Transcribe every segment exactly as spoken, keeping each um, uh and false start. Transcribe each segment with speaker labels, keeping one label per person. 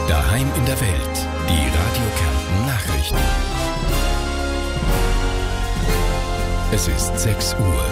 Speaker 1: Daheim in der Welt. Die Radio Kärnten Nachrichten. Es ist sechs Uhr.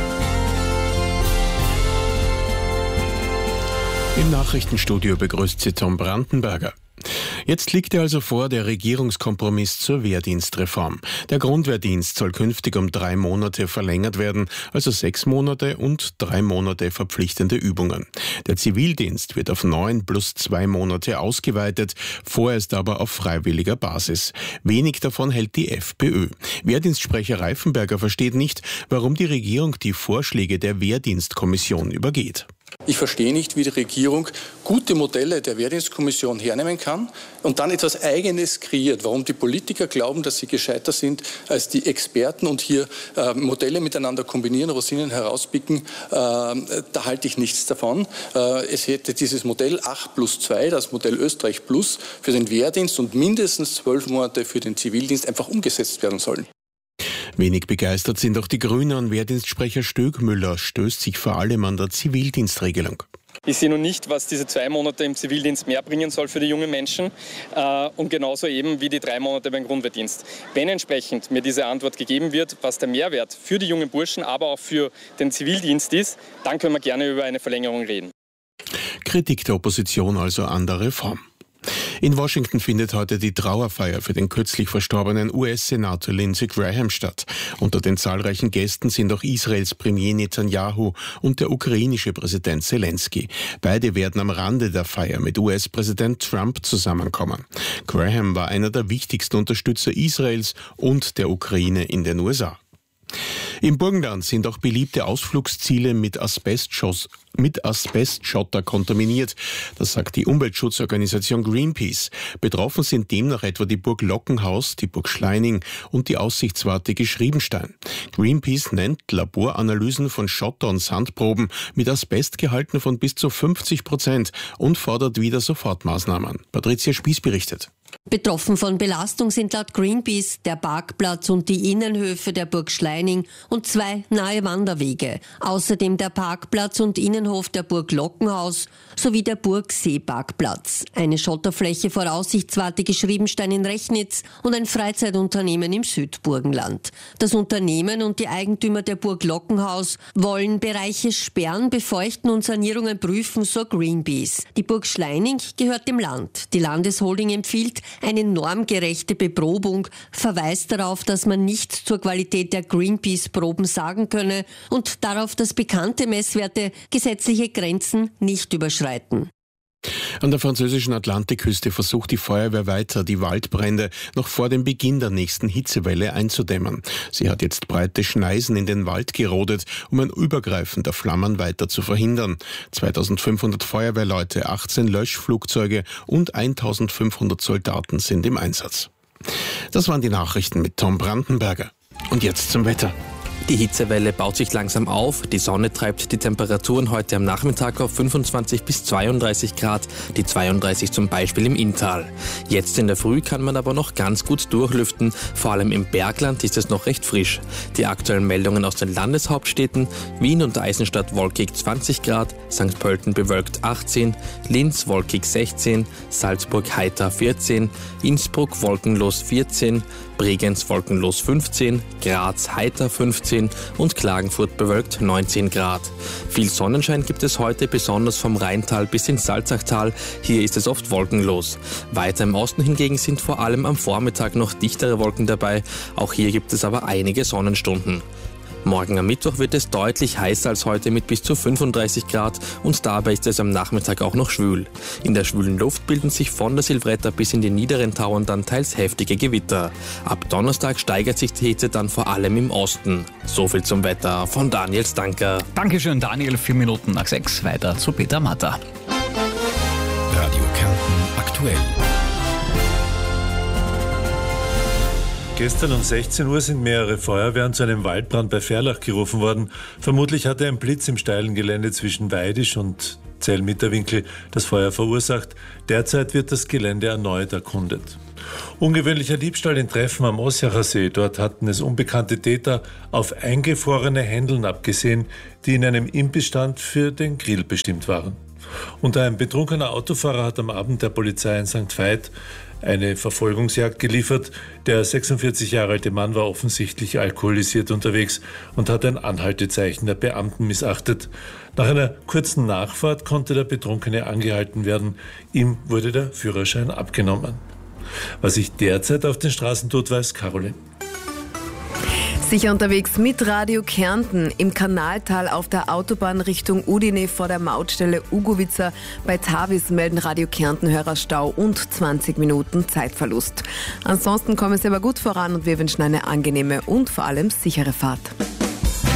Speaker 2: Im Nachrichtenstudio begrüßt Sie Tom Brandenberger. Jetzt liegt er also vor, der Regierungskompromiss zur Wehrdienstreform. Der Grundwehrdienst soll künftig um drei Monate verlängert werden, also sechs Monate und drei Monate verpflichtende Übungen. Der Zivildienst wird auf neun plus zwei Monate ausgeweitet, vorerst aber auf freiwilliger Basis. Wenig davon hält die FPÖ. Wehrdienstsprecher Reifenberger versteht nicht, warum die Regierung die Vorschläge der Wehrdienstkommission übergeht.
Speaker 3: Ich verstehe nicht, wie die Regierung gute Modelle der Wehrdienstkommission hernehmen kann und dann etwas Eigenes kreiert. Warum die Politiker glauben, dass sie gescheiter sind als die Experten und hier äh, Modelle miteinander kombinieren, Rosinen herauspicken, äh, da halte ich nichts davon. Äh, es hätte dieses Modell acht plus zwei, das Modell Österreich Plus, für den Wehrdienst und mindestens zwölf Monate für den Zivildienst einfach umgesetzt werden sollen.
Speaker 2: Wenig begeistert sind auch die Grünen. Wehrdienstsprecher Stöckmüller stößt sich vor allem an der Zivildienstregelung.
Speaker 4: Ich sehe noch nicht, was diese zwei Monate im Zivildienst mehr bringen soll für die jungen Menschen äh, und genauso eben wie die drei Monate beim Grundwehrdienst. Wenn entsprechend mir diese Antwort gegeben wird, was der Mehrwert für die jungen Burschen, aber auch für den Zivildienst ist, dann können wir gerne über eine Verlängerung reden.
Speaker 2: Kritik der Opposition also an der Reform. In Washington findet heute die Trauerfeier für den kürzlich verstorbenen U S-Senator Lindsey Graham statt. Unter den zahlreichen Gästen sind auch Israels Premier Netanyahu und der ukrainische Präsident Zelensky. Beide werden am Rande der Feier mit U S-Präsident Trump zusammenkommen. Graham war einer der wichtigsten Unterstützer Israels und der Ukraine in den U S A. Im Burgenland sind auch beliebte Ausflugsziele mit Asbestschoss, mit Asbestschotter kontaminiert. Das sagt die Umweltschutzorganisation Greenpeace. Betroffen sind demnach etwa die Burg Lockenhaus, die Burg Schleining und die Aussichtswarte Geschriebenstein. Greenpeace nennt Laboranalysen von Schotter- und Sandproben mit Asbestgehalten von bis zu fünfzig Prozent und fordert wieder Sofortmaßnahmen. Patricia Spieß berichtet.
Speaker 5: Betroffen von Belastung sind laut Greenpeace der Parkplatz und die Innenhöfe der Burg Schleining und zwei nahe Wanderwege. Außerdem der Parkplatz und Innenhof der Burg Lockenhaus sowie der Burgseeparkplatz. Eine Schotterfläche vor Aussichtswarte Geschriebenstein in Rechnitz und ein Freizeitunternehmen im Südburgenland. Das Unternehmen und die Eigentümer der Burg Lockenhaus wollen Bereiche sperren, befeuchten und Sanierungen prüfen, so Greenpeace. Die Burg Schleining gehört dem Land. Die Landesholding empfiehlt eine normgerechte Beprobung, verweist darauf, dass man nichts zur Qualität der Greenpeace-Proben sagen könne und darauf, dass bekannte Messwerte gesetzliche Grenzen nicht überschreiten.
Speaker 2: An der französischen Atlantikküste versucht die Feuerwehr weiter, die Waldbrände noch vor dem Beginn der nächsten Hitzewelle einzudämmen. Sie hat jetzt breite Schneisen in den Wald gerodet, um ein Übergreifen der Flammen weiter zu verhindern. zweitausendfünfhundert Feuerwehrleute, achtzehn Löschflugzeuge und eintausendfünfhundert Soldaten sind im Einsatz. Das waren die Nachrichten mit Tom Brandenberger. Und jetzt zum Wetter.
Speaker 6: Die Hitzewelle baut sich langsam auf, die Sonne treibt die Temperaturen heute am Nachmittag auf fünfundzwanzig bis zweiunddreißig Grad, die zweiunddreißig zum Beispiel im Inntal. Jetzt in der Früh kann man aber noch ganz gut durchlüften, vor allem im Bergland ist es noch recht frisch. Die aktuellen Meldungen aus den Landeshauptstädten: Wien und Eisenstadt wolkig zwanzig Grad, Sankt Pölten bewölkt achtzehn, Linz wolkig sechzehn, Salzburg heiter vierzehn, Innsbruck wolkenlos vierzehn, Bregenz wolkenlos fünfzehn, Graz heiter fünfzehn und Klagenfurt bewölkt neunzehn Grad. Viel Sonnenschein gibt es heute, besonders vom Rheintal bis ins Salzachtal. Hier ist es oft wolkenlos. Weiter im Osten hingegen sind vor allem am Vormittag noch dichtere Wolken dabei. Auch hier gibt es aber einige Sonnenstunden. Morgen am Mittwoch wird es deutlich heißer als heute mit bis zu fünfunddreißig Grad und dabei ist es am Nachmittag auch noch schwül. In der schwülen Luft bilden sich von der Silvretta bis in die niederen Tauern dann teils heftige Gewitter. Ab Donnerstag steigert sich die Hitze dann vor allem im Osten. So viel zum Wetter von Daniel Stanker.
Speaker 7: Dankeschön Daniel, vier Minuten nach sechs, weiter zu Peter Matter.
Speaker 1: Radio Kärnten aktuell.
Speaker 8: Gestern um sechzehn Uhr sind mehrere Feuerwehren zu einem Waldbrand bei Verlach gerufen worden. Vermutlich hatte ein Blitz im steilen Gelände zwischen Weidisch und Zell-Mitterwinkel das Feuer verursacht. Derzeit wird das Gelände erneut erkundet. Ungewöhnlicher Diebstahl in Treffen am Osjacher See. Dort hatten es unbekannte Täter auf eingefrorene Händeln abgesehen, die in einem Imbissstand für den Grill bestimmt waren. Und ein betrunkener Autofahrer hat am Abend der Polizei in Sankt Veit eine Verfolgungsjagd geliefert. Der sechsundvierzig Jahre alte Mann war offensichtlich alkoholisiert unterwegs und hat ein Anhaltezeichen der Beamten missachtet. Nach einer kurzen Nachfahrt konnte der Betrunkene angehalten werden. Ihm wurde der Führerschein abgenommen. Was sich derzeit auf den Straßen tut, weiß Caroline.
Speaker 9: Sicher unterwegs mit Radio Kärnten im Kanaltal auf der Autobahn Richtung Udine vor der Mautstelle Ugovica. Bei Tavis melden Radio Kärnten-Hörer Stau und zwanzig Minuten Zeitverlust. Ansonsten kommen Sie aber gut voran und wir wünschen eine angenehme und vor allem sichere Fahrt.